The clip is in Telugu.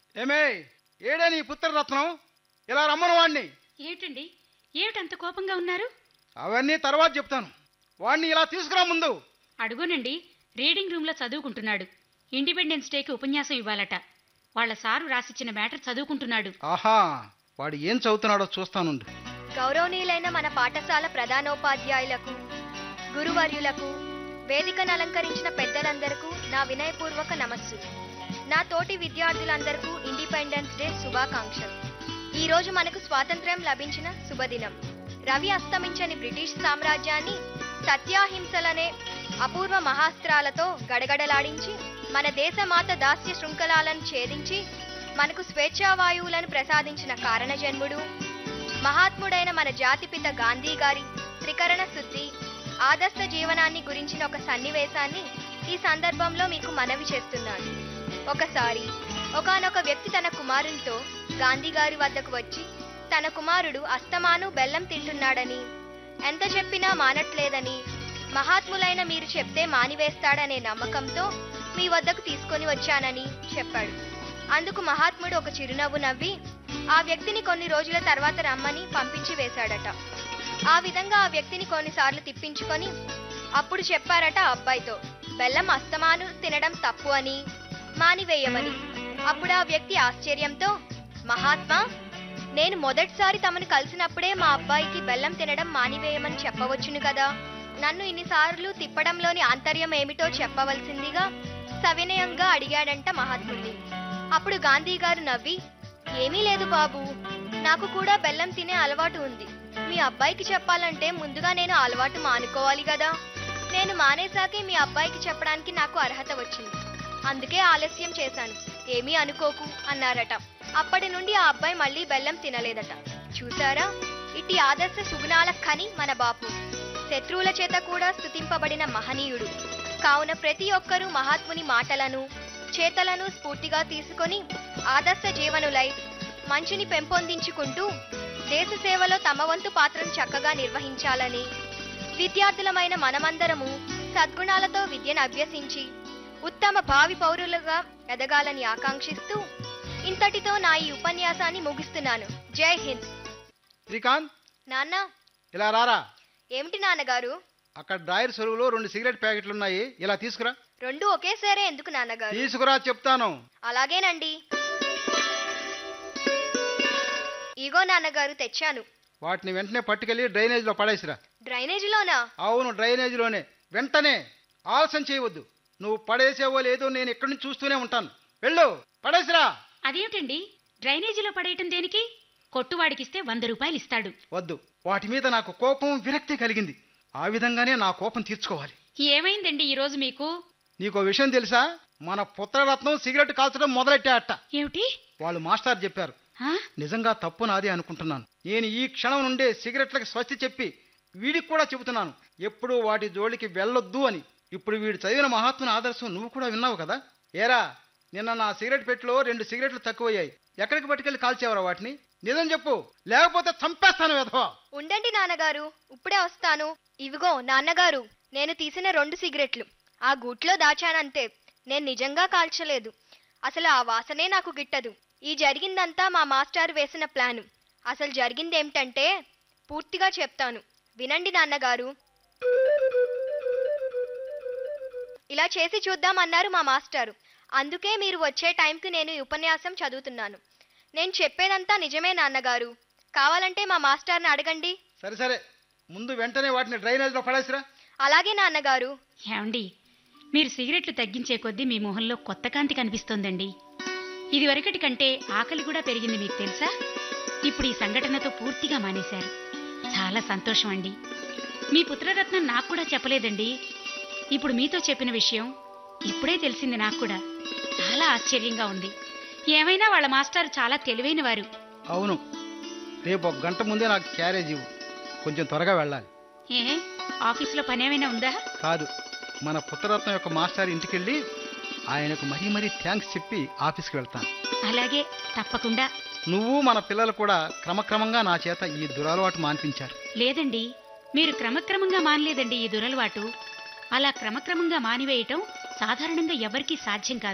ఏమే ఏడే నీ పుత్రరత్నం? ఇలా రమ్మను వాణ్ణి. ఏమిటండి, ఏమిటంత కోపంగా ఉన్నారు? అవన్నీ తర్వాత చెప్తాను. వాణ్ణి ఇలా తీసుకురా ముందు. అడుగునండి, రీడింగ్ రూమ్లో చదువుకుంటున్నాడు. ఇండిపెండెన్స్ డేకి ఉపన్యాసం ఇవ్వాలట. వాళ్ళ సారు రాసిచ్చిన మ్యాటర్ చదువుకుంటున్నాడు. ఆహా, వాడు ఏం చదువుతున్నాడో చూస్తానుండు. గౌరవనీయులైన మన పాఠశాల ప్రధానోపాధ్యాయులకు, గురువర్యులకు, వేదికను అలంకరించిన పెద్దలందరకు నా వినయపూర్వక నమస్సు. నా తోటి విద్యార్థులందరికీ ఇండిపెండెన్స్ డే శుభాకాంక్షలు. ఈ రోజు మనకు స్వాతంత్ర్యం లభించిన శుభదినం. రవి అస్తమించని బ్రిటిష్ సామ్రాజ్యాన్ని సత్యాహింసలనే అపూర్వ మహాస్త్రాలతో గడగడలాడించి, మన దేశమాత దాస్య శృంఖలాలను ఛేదించి మనకు స్వేచ్ఛావాయువులను ప్రసాదించిన కారణజన్ముడు, మహాత్ముడైన మన జాతిపిత గాంధీ గారి త్రికరణ శుద్ధి, ఆదర్శ జీవనాన్ని గురించిన ఒక సన్నివేశాన్ని ఈ సందర్భంలో మీకు మనవి చేస్తున్నాను. ఒకసారి ఒకానొక వ్యక్తి తన కుమారునితో గాంధీ గారి వద్దకు వచ్చి, తన కుమారుడు అస్తమాను బెల్లం తింటున్నాడని, ఎంత చెప్పినా మానట్లేదని, మహాత్ములైన మీరు చెప్తే మానివేస్తాడనే నమ్మకంతో మీ వద్దకు తీసుకొని వచ్చానని చెప్పాడు. అందుకు మహాత్ముడు ఒక చిరునవ్వు నవ్వి ఆ వ్యక్తిని కొన్ని రోజుల తర్వాత రమ్మని పంపించి వేశాడట. ఆ విధంగా ఆ వ్యక్తిని కొన్నిసార్లు తిప్పించుకొని అప్పుడు చెప్పారట ఆ అబ్బాయితో, బెల్లం అస్తమాను తినడం తప్పు అని, మానివేయమని. అప్పుడు ఆ వ్యక్తి ఆశ్చర్యంతో, మహాత్మా, నేను మొదటిసారి తమను కలిసినప్పుడే మా అబ్బాయికి బెల్లం తినడం మానివేయమని చెప్పవచ్చును కదా, నన్ను ఇన్నిసార్లు తిప్పడంలోని ఆంతర్యం ఏమిటో చెప్పవలసిందిగా సవినయంగా అడిగాడంట మహాత్ముడిని. అప్పుడు గాంధీ గారు నవ్వి, ఏమీ లేదు బాబు, నాకు కూడా బెల్లం తినే అలవాటు ఉంది. మీ అబ్బాయికి చెప్పాలంటే ముందుగా నేను ఆ అలవాటు మానుకోవాలి కదా. నేను మానేశాకే మీ అబ్బాయికి చెప్పడానికి నాకు అర్హత వచ్చింది. అందుకే ఆలస్యం చేశాను, ఏమీ అనుకోకు అన్నారట. అప్పటి నుండి ఆ అబ్బాయి మళ్ళీ బెల్లం తినలేదట. చూసారా, ఇట్టి ఆదర్శ సుగుణాల ఖని మన బాపు. శత్రువుల చేత కూడా స్తుతింపబడిన మహనీయుడు. కావున ప్రతి ఒక్కరూ మహాత్ముని మాటలను, చేతలను స్ఫూర్తిగా తీసుకొని ఆదర్శ జీవనులై మంచిని పెంపొందించుకుంటూ దేశ సేవలో తమ వంతు పాత్రను చక్కగా నిర్వహించాలని, విద్యార్థులమైన మనమందరము సద్గుణాలతో విద్యను అభ్యసించి ఉత్తమ భావి పౌరులుగా ఎదగాలని ఆకాంక్షిస్తూ ఇంతటితో నా ఈ ఉపన్యాసాన్ని ముగిస్తున్నాను. జై హింద్. శ్రీకాంత్, నాన్న. ఇలా రారా. ఏమిటి నాన్నగారు? అక్కడ డ్రాయర్ సరువులో 2 సిగరెట్ ప్యాకెట్లున్నాయి, ఇలా తీసుకురా. రెండు ఒకేసారే ఎందుకు నాన్నగారు? తీసుకురా చెప్తాను. అలాగేనండి. ఇగో నాన్నగారు, తెచ్చాను. వాటిని వెంటనే పట్టుకెళ్ళి డ్రైనేజీలో పడేసిరా. డ్రైనేజీలోనా? అవును, డ్రైనేజీలోనే. వెంటనే, ఆలస్యం చేయవద్దు. నువ్వు పడేసేవో లేదో నేను ఇక్కడి నుంచి చూస్తూనే ఉంటాను. వెళ్ళు, పడేసిరా. అదేమిటండి, డ్రైనేజీలో పడేయటం దేనికి? కొట్టువాడికిస్తే 100 రూపాయలు ఇస్తాడు. వద్దు, వాటి మీద నాకు కోపం, విరక్తి కలిగింది. ఆ విధంగానే నా కోపం తీర్చుకోవాలి. ఏమైందండి ఈరోజు మీకు? నీకో విషయం తెలుసా? మన పుత్రరత్నం సిగరెట్ కాల్చడం మొదలెట్టాట. ఏమిటి? వాళ్ళు మాస్టర్ చెప్పారు. నిజంగా తప్పు నాదే అనుకుంటున్నాను. నేను ఈ క్షణం నుండే సిగరెట్లకి స్వస్తి చెప్పి వీడికి కూడా చెబుతున్నాను, ఎప్పుడూ వాటి జోలికి వెళ్ళొద్దు అని. ఇప్పుడు వీడు చదివిన మహాత్ముని ఆదర్శం నువ్వు కూడా విన్నావు కదా. ఏరా, నిన్న నా సిగరెట్ పెట్టిలో 2 సిగరెట్లు తక్కువయ్యాయి. ఎక్కడికి పట్టుకెళ్ళి కాల్చేవరా వాటిని? నిజం చెప్పు, లేకపోతే చంపేస్తాను వెధవా. ఉండండి నాన్నగారు, ఇప్పుడే వస్తాను. ఇవిగో నాన్నగారు, నేను తీసిన 2 సిగరెట్లు ఆ గూట్లో దాచానంతే. నేను నిజంగా కాల్చలేదు. అసలు ఆ వాసనే నాకు గిట్టదు. ఈ జరిగిందంతా మా మాస్టారు వేసిన ప్లాను. అసలు జరిగిందేమిటంటే పూర్తిగా చెప్తాను, వినండి నాన్నగారు. ఇలా చేసి చూద్దామన్నారు మా మాస్టారు. అందుకే మీరు వచ్చే టైంకి నేను ఈ ఉపన్యాసం చదువుతున్నాను. నేను చెప్పేదంతా నిజమే నాన్నగారు. కావాలంటే మా మాస్టర్ని అడగండి. సరే సరే, ముందు వెంటనే వాటిని డ్రైనేజ్లో పడేసిరా. అలాగే నాన్నగారు. ఏమండి, మీరు సిగరెట్లు తగ్గించే కొద్దీ మీ మొహంలో కొత్త కాంతి కనిపిస్తోందండి. ఇది వరకటి కంటే ఆకలి కూడా పెరిగింది, మీకు తెలుసా? ఇప్పుడు ఈ సంఘటనతో పూర్తిగా మానేశారు. చాలా సంతోషం అండి. మీ పుత్రరత్నం నాకు కూడా చెప్పలేదండి. ఇప్పుడు మీతో చెప్పిన విషయం ఇప్పుడే తెలిసింది. నాకు కూడా చాలా ఆశ్చర్యంగా ఉంది. ఏమైనా వాళ్ళ మాస్టర్ చాలా తెలివైన వారు. అవును, రేపు 1 గంట ముందే నాకు క్యారేజ్ ఇవ్వు. కొంచెం త్వరగా వెళ్ళాలి. ఏ, ఆఫీసులో పని ఏమైనా ఉందా? కాదు, మన పుత్రరత్నం యొక్క మాస్టర్ ఇంటికెళ్ళి ఆయనకు మరీ థ్యాంక్స్ చెప్పి ఆఫీస్కి వెళ్తాను. అలాగే, తప్పకుండా. నువ్వు మన పిల్లలు కూడా క్రమక్రమంగా నా చేత ఈ దురలవాటు మాన్పించారు. లేదండి, మీరు క్రమక్రమంగా మానలేదండి ఈ దురలవాటు. అలా క్రమక్రమంగా మానివేయటం సాధారణంగా ఎవరికీ సాధ్యం కాదు.